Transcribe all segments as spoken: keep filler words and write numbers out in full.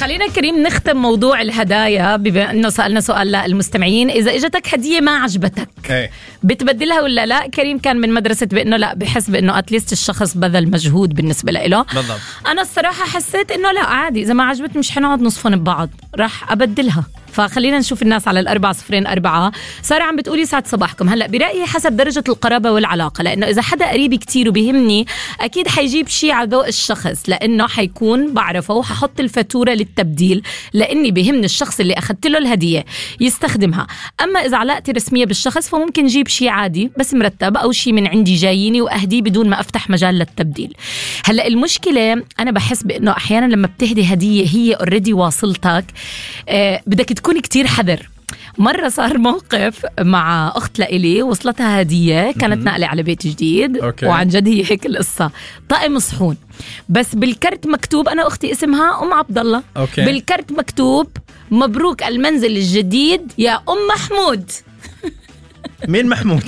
خلينا كريم نختم موضوع الهدايا بما انه سألنا سؤال للمستمعين. اذا اجتك هدية ما عجبتك ايه بتبدلها ولا لا؟ كريم كان من مدرسة بانه لا، بحس بانه اتليست الشخص بذل مجهود بالنسبة له. بالضبط. انا الصراحة حسيت انه لا عادي، اذا ما عجبتني مش حنقعد نصفن ببعض، راح ابدلها. فخلينا نشوف الناس على الأربعة صفرين أربعة. سارة عم بتقولي سعد صباحكم. هلأ برأيي حسب درجة القرابة والعلاقة، لأنه إذا حدا قريب كتير وبيهمني أكيد حيجيب شيء على ذوق الشخص، لأنه حيكون بعرفه وححط الفاتورة للتبديل، لأني بيهمني الشخص اللي أخذت له الهدية يستخدمها. أما إذا علاقتي رسمية بالشخص فممكن جيب شيء عادي بس مرتب، أو شيء من عندي جاييني وأهديه بدون ما أفتح مجال للتبديل. هلأ المشكلة أنا بحس بأنه أحيانا لما بتهدي هدية هي اوريدي واصلتك، آه بدك تكون كتير حذر. مرة صار موقف مع أخت لإلي وصلتها هدية كانت نقلة على بيت جديد. أوكي. وعن جد هي هيك القصة، طقم صحون بس بالكرت مكتوب، أنا أختي اسمها أم عبد الله، بالكرت مكتوب مبروك المنزل الجديد يا أم محمود. مين محمود؟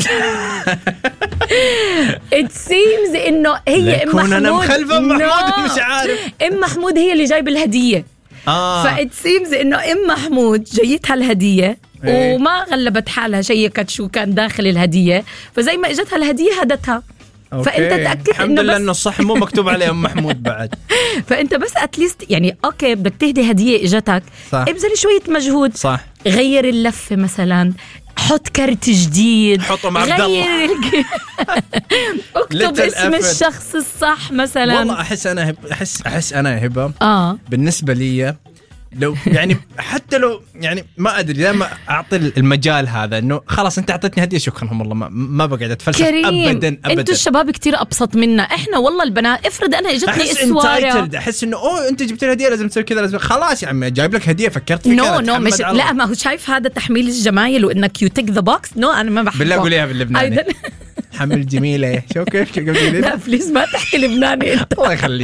it seems إنه هي أم محمود. أنا مخلفة أم محمود مش عارف. أم محمود هي اللي جايب الهدية. آه. فإت سيمز إنه أم محمود جيتها الهدية ايه؟ وما غلبت حالها، شيكت شو كان داخل الهدية، فزي ما اجتها الهدية هدتها. أوكي. فأنت تأكد الحمد لله إنه الصح مو مكتوب عليه أم محمود بعد. فأنت بس أتليست يعني أوكي بدك تهدي هدية اجتك، ابذل شوية مجهود. صح. غير اللفة مثلا، حط كارت جديد، حطه مع عبد الله. اكتب اسم الشخص الصح مثلا. والله احس انا هب... احس احس انا هبه اه بالنسبه لي لو يعني حتى لو يعني ما ادري لما اعطي المجال هذا انه خلاص انت اعطيتني هديه شكرا والله ما, ما بقعد اتفلسف ابدا ابدا. انتوا الشباب كتير ابسط منا احنا والله البنات. افرض انا اجتني اسواره، احس انه اوه انت جبت لي هديه لازم تسوي كذا، لازم خلاص يا عمي جايب لك هديه فكرت فيك. نو نو مش لا، ما هو شايف هذا تحميل الجمايل وانك يو تيك ذا بوكس. نو انا ما بحبه. بالله قوليها باللبناني. حمل جميله شو كيف قبل. لا بليز ما تحكي لبناني انت. الله يخليك.